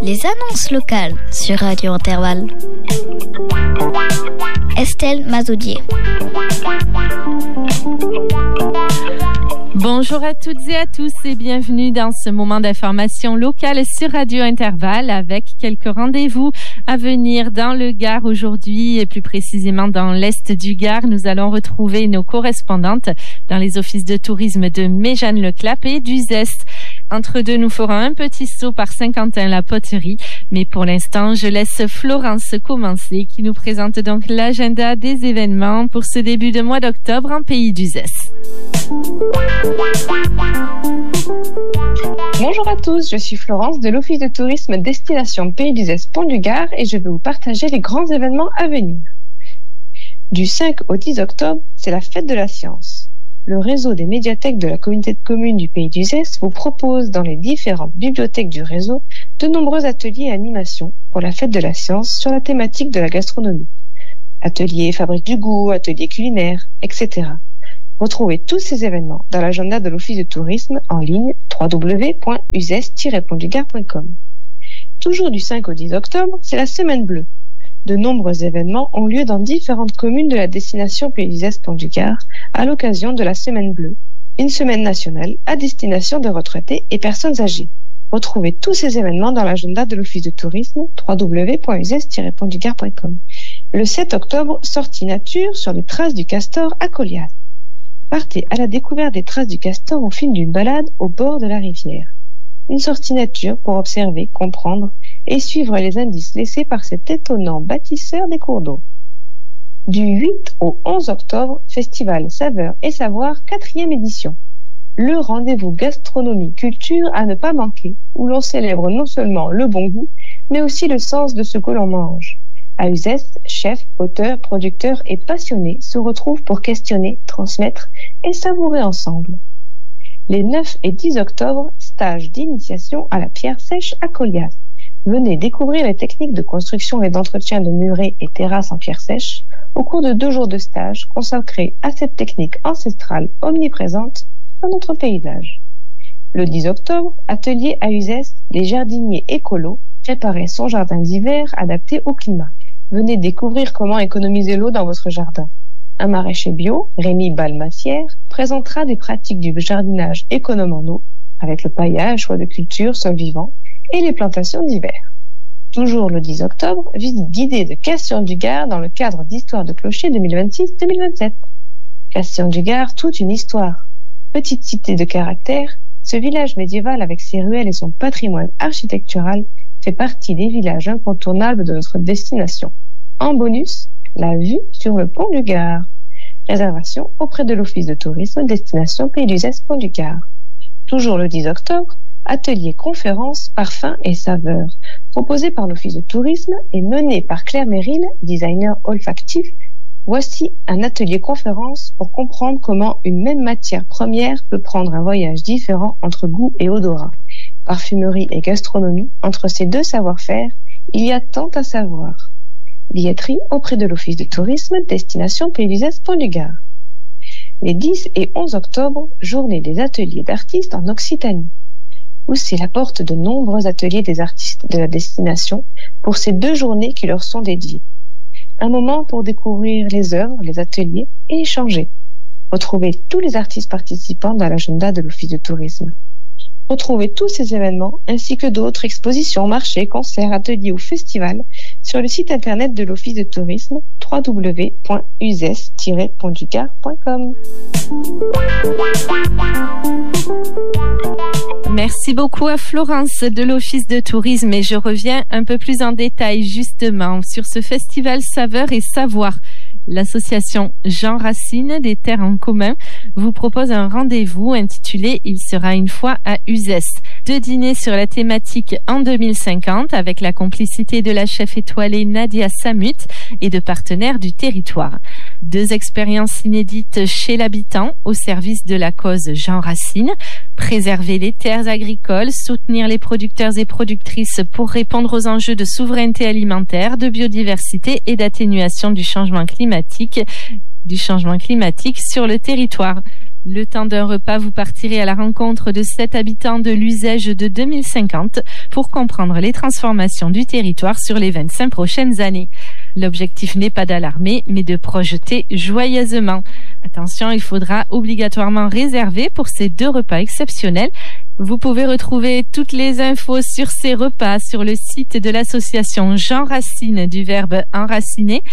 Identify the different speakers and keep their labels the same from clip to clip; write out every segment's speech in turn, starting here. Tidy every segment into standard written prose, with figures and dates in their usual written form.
Speaker 1: Les annonces locales sur Radio Intervalle. Estelle Mazoudier.
Speaker 2: Bonjour à toutes et à tous et bienvenue dans ce moment d'information locale sur Radio Intervalle avec quelques rendez-vous à venir dans le Gard aujourd'hui et plus précisément dans l'Est du Gard. Nous allons retrouver nos correspondantes dans les offices de tourisme de Méjeanne-le-Clap et d'Uzès. Entre deux, nous ferons un petit saut par Saint-Quentin-la-Poterie. Mais pour l'instant, je laisse Florence commencer qui nous présente donc l'agenda des événements pour ce début de mois d'octobre en pays d'Uzès.
Speaker 3: Bonjour à tous, je suis Florence de l'Office de tourisme Destination Pays d'Uzès Pont du Gard et je vais vous partager les grands événements à venir. Du 5 au 10 octobre, c'est la fête de la science. Le réseau des médiathèques de la communauté de communes du Pays d'Uzès vous propose dans les différentes bibliothèques du réseau de nombreux ateliers et animations pour la fête de la science sur la thématique de la gastronomie. Ateliers fabrique du goût, ateliers culinaires, etc. Retrouvez tous ces événements dans l'agenda de l'Office de tourisme en ligne www.uzès-pontdugard.com. Toujours du 5 au 10 octobre, c'est la Semaine Bleue. De nombreux événements ont lieu dans différentes communes de la destination Pays d'Uzès Pont du Gard à l'occasion de la Semaine Bleue, une semaine nationale à destination de retraités et personnes âgées. Retrouvez tous ces événements dans l'agenda de l'Office de tourisme www.uzès-pontdugard.com. Le 7 octobre, sortie nature sur les traces du castor à Colias. Partez à la découverte des traces du castor au fil d'une balade au bord de la rivière. Une sortie nature pour observer, comprendre et suivre les indices laissés par cet étonnant bâtisseur des cours d'eau. Du 8 au 11 octobre, Festival Saveurs et Savoirs 4e édition. Le rendez-vous gastronomie-culture à ne pas manquer, où l'on célèbre non seulement le bon goût, mais aussi le sens de ce que l'on mange. À Uzès, chefs, auteurs, producteurs et passionnés se retrouvent pour questionner, transmettre et savourer ensemble. Les 9 et 10 octobre, stage d'initiation à la pierre sèche à Colias. Venez découvrir les techniques de construction et d'entretien de murets et terrasses en pierre sèche au cours de 2 jours de stage consacrés à cette technique ancestrale omniprésente dans notre paysage. Le 10 octobre, atelier à Uzès, les jardiniers écolos, préparez son jardin d'hiver adapté au climat. Venez découvrir comment économiser l'eau dans votre jardin. Un maraîcher bio, Rémi Balmassière, présentera des pratiques du jardinage économe en eau, avec le paillage, choix de culture, sol vivant, et les plantations d'hiver. Toujours le 10 octobre, visite guidée de Cassian-du-Gard dans le cadre d'Histoire de clocher 2026-2027. Cassian-du-Gard, toute une histoire. Petite cité de caractère, ce village médiéval avec ses ruelles et son patrimoine architectural fait partie des villages incontournables de notre destination. En bonus, la vue sur le pont du Gard. Réservation auprès de l'Office de tourisme Destination Pays d'Uzès Pont du Gard. Toujours le 10 octobre, atelier conférence parfums et saveurs, proposé par l'Office de tourisme et mené par Claire Merrill, designer olfactif. Voici un atelier conférence pour comprendre comment une même matière première peut prendre un voyage différent entre goût et odorat. Parfumerie et gastronomie, entre ces deux savoir-faire, il y a tant à savoir. Billetterie auprès de l'Office de tourisme Destination Pays d'Uzès Pont du Gard. Les 10 et 11 octobre, journée des ateliers d'artistes en Occitanie. Poussez la porte de nombreux ateliers des artistes de la destination pour ces 2 journées qui leur sont dédiées. Un moment pour découvrir les œuvres, les ateliers et échanger. Retrouvez tous les artistes participants dans l'agenda de l'Office de tourisme. Retrouvez tous ces événements ainsi que d'autres expositions, marchés, concerts, ateliers ou festivals sur le site internet de l'Office de tourisme www.uzès-pontdugard.com.
Speaker 2: Merci beaucoup à Florence de l'Office de tourisme et je reviens un peu plus en détail justement sur ce festival Saveurs et Savoirs. L'association Jean Racine des Terres en commun vous propose un rendez-vous intitulé « Il sera une fois à Uzès ». 2 dîners sur la thématique en 2050 avec la complicité de la chef étoilée Nadia Samut et de partenaires du territoire. 2 expériences inédites chez l'habitant au service de la cause Jean Racine. Préserver les terres agricoles, soutenir les producteurs et productrices pour répondre aux enjeux de souveraineté alimentaire, de biodiversité et d'atténuation du changement climatique sur le territoire. Le temps d'un repas, vous partirez à la rencontre de 7 habitants de l'Uzège de 2050 pour comprendre les transformations du territoire sur les 25 prochaines années. L'objectif n'est pas d'alarmer, mais de projeter joyeusement. Attention, il faudra obligatoirement réserver pour ces 2 repas exceptionnels. Vous pouvez retrouver toutes les infos sur ces repas sur le site de l'association Jean Racine du verbe enraciner,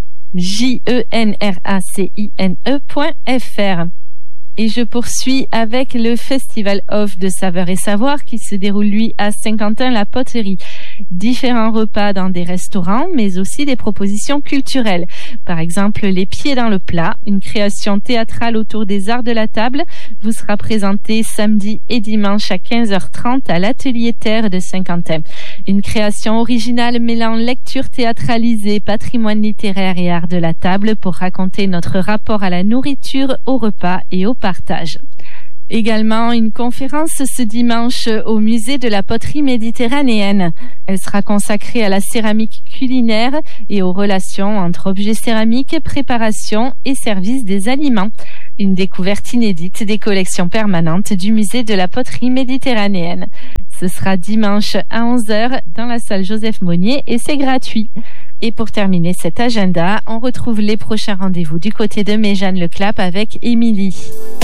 Speaker 2: jenracine.fr. Et je poursuis avec le Festival Off de Saveurs et Savoirs qui se déroule, lui, à Saint-Quentin-la-Poterie. Différents repas dans des restaurants, mais aussi des propositions culturelles. Par exemple, Les Pieds dans le plat, une création théâtrale autour des arts de la table, vous sera présentée samedi et dimanche à 15h30 à l'Atelier Terre de Saint-Quentin. Une création originale mêlant lecture théâtralisée, patrimoine littéraire et art de la table pour raconter notre rapport à la nourriture, au repas et au partage. Également, une conférence ce dimanche au musée de la poterie méditerranéenne. Elle sera consacrée à la céramique culinaire et aux relations entre objets céramiques, préparation et service des aliments. Une découverte inédite des collections permanentes du musée de la poterie méditerranéenne. Ce sera dimanche à 11h dans la salle Joseph Monnier et c'est gratuit. Et pour terminer cet agenda, on retrouve les prochains rendez-vous du côté de Méjeanne-le-Clap avec Émilie.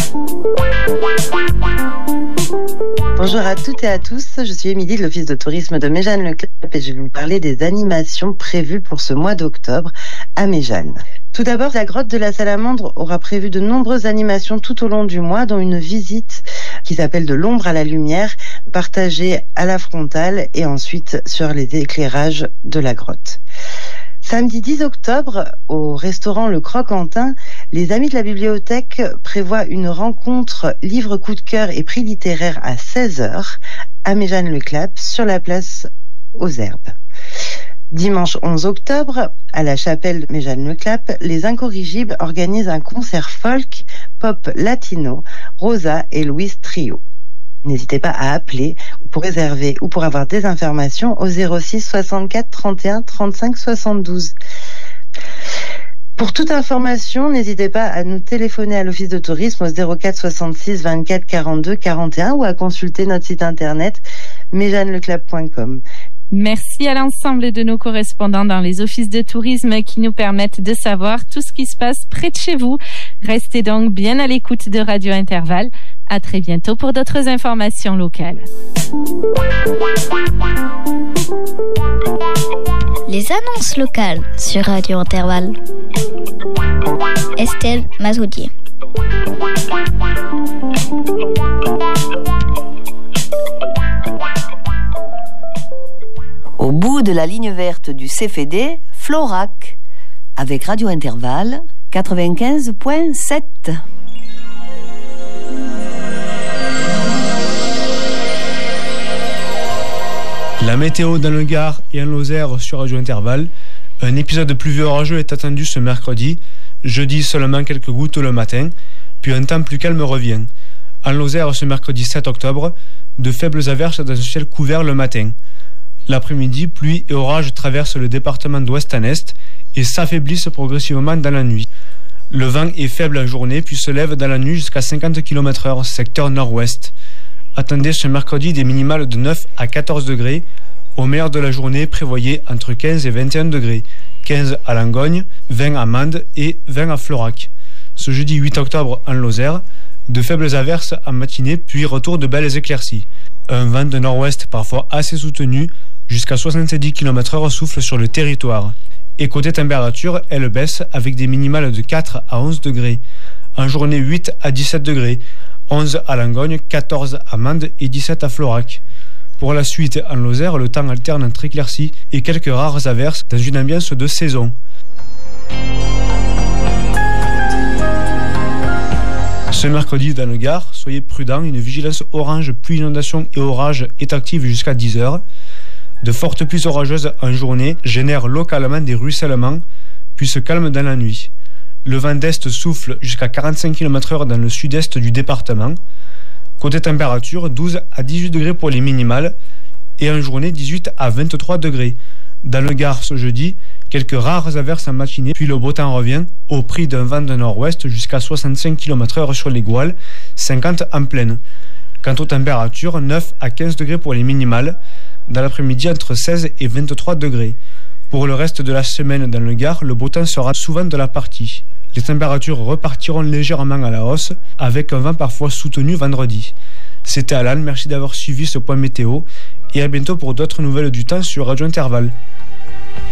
Speaker 4: Bonjour à toutes et à tous, je suis Émilie de l'Office de tourisme de Méjeanne-le-Clap et je vais vous parler des animations prévues pour ce mois d'octobre à Méjeanne. Tout d'abord, la grotte de la Salamandre aura prévu de nombreuses animations tout au long du mois, dont une visite qui s'appelle De l'ombre à la lumière, partagée à la frontale et ensuite sur les éclairages de la grotte. Samedi 10 octobre, au restaurant Le Croquentin, les amis de la bibliothèque prévoient une rencontre livre coup de cœur et prix littéraire à 16h à Méjeanne-le-Clap sur la place aux Herbes. Dimanche 11 octobre, à la chapelle Méjeanne-le-Clap, les Incorrigibles organisent un concert folk, pop latino, Rosa et Louise Trio. N'hésitez pas à appeler pour réserver ou pour avoir des informations au 06 64 31 35 72. Pour toute information, n'hésitez pas à nous téléphoner à l'Office de tourisme au 04 66 24 42 41 ou à consulter notre site internet méjeanneleclap.com.
Speaker 2: Merci à l'ensemble de nos correspondants dans les offices de tourisme qui nous permettent de savoir tout ce qui se passe près de chez vous. Restez donc bien à l'écoute de Radio Intervalle. À très bientôt pour d'autres informations locales.
Speaker 1: Les annonces locales sur Radio Intervalle. Estelle Mazoudier.
Speaker 5: Au bout de la ligne verte du CFD, Florac, avec Radio Intervalle 95.7.
Speaker 6: La météo dans le Gard et en Lozère sur Radio Intervalle. Un épisode pluvieux orageux est attendu ce mercredi. Jeudi, seulement quelques gouttes le matin, puis un temps plus calme revient. En Lozère, ce mercredi 7 octobre, de faibles averses dans un ciel couvert le matin. L'après-midi, pluie et orages traversent le département d'ouest en est et s'affaiblissent progressivement dans la nuit. Le vent est faible en journée puis se lève dans la nuit jusqu'à 50 km/h, secteur nord-ouest. Attendez ce mercredi des minimales de 9 à 14 degrés. Au meilleur de la journée, prévoyez entre 15 et 21 degrés. 15 à Langogne, 20 à Mende et 20 à Florac. Ce jeudi 8 octobre en Lozère, de faibles averses en matinée puis retour de belles éclaircies. Un vent de nord-ouest parfois assez soutenu, jusqu'à 70 km/h souffle sur le territoire. Et côté température, elle baisse avec des minimales de 4 à 11 degrés. En journée 8 à 17 degrés. 11 à Langogne, 14 à Mende et 17 à Florac. Pour la suite, en Lozère, le temps alterne entre éclaircies et quelques rares averses dans une ambiance de saison. Ce mercredi, dans le Gard, soyez prudents, une vigilance orange pluie, inondation et orage est active jusqu'à 10h. De fortes pluies orageuses en journée génèrent localement des ruissellements, puis se calment dans la nuit. Le vent d'est souffle jusqu'à 45 km/h dans le sud-est du département. Côté température, 12 à 18 degrés pour les minimales et en journée 18 à 23 degrés. Dans le Gard ce jeudi, Quelques rares averses en matinée, puis le beau temps revient au prix d'un vent de nord-ouest jusqu'à 65 km/h sur les Gouales, 50 en pleine. Quant aux températures, 9 à 15 degrés pour les minimales, dans l'après-midi entre 16 et 23 degrés. Pour le reste de la semaine dans le Gard, le beau temps sera souvent de la partie. Les températures repartiront légèrement à la hausse, avec un vent parfois soutenu vendredi. C'était Alan, merci d'avoir suivi ce point météo, et à bientôt pour d'autres nouvelles du temps sur Radio Intervalle.